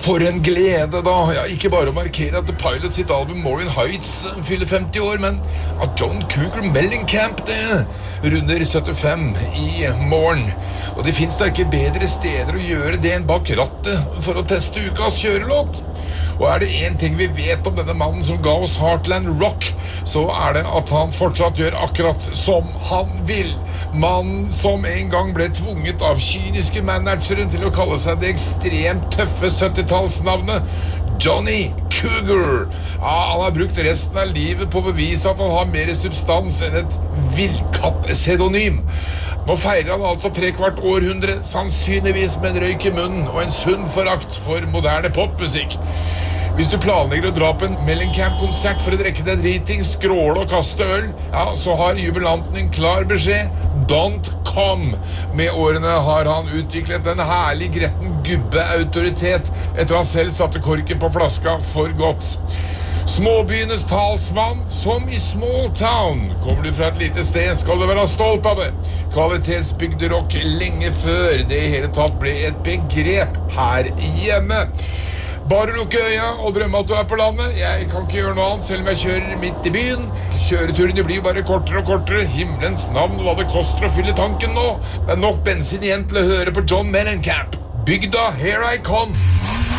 For en glede da, ja, ikke bare å markere at The Pilot sitt album Morin Heights fyller 50 år, men at John Cougar Mellencamp det runder 75 i morgen. Og det finnes da ikke bedre steder å gjøre det enn bak rattet for å teste ukas kjørelåt. Og er det en ting vi vet om denne mannen som ga oss Heartland Rock, så er det at han fortsatt gjør akkurat som han vil. Mannen som en gang ble tvunget av kyniske managere til å kalle seg det ekstremt tøffe 70-tallsnavnet Johnny Cougar. Ja, han har brukt resten av livet på å bevise at han har mer substans enn et villkatt-pseudonym. Nå feirer han altså 3/4 århundre, sannsynligvis med en røyk i munnen og en sunn forakt for moderne popmusikk. Hvis du planlegger å dra på en Mellencamp-konsert for å drikke deg driting, skråle og kaste øl, ja, så har jubilanten en klar beskjed: don't come. Med årene har han utviklet en herlig gretten gubbeautoritet etter han selv satte korken på flaska for godt. Småbyenes talsmann, som i Small Town. Kommer du fra et lite sted, skal du være stolt av det. Kvalitetsbygde rock lenge før det i hele tatt ble et begrep her hjemme. Bare lukke øya og drømme at du er på landet. Jeg kan ikke gjøre noe annet, selv om jeg kjører midt i byen. Kjøreturene blir bare kortere og kortere. Himmelens navn, hva det koster å fylle tanken nå. Det er nok bensin igjen til å høre på John Mellencamp. Bygda, here I come.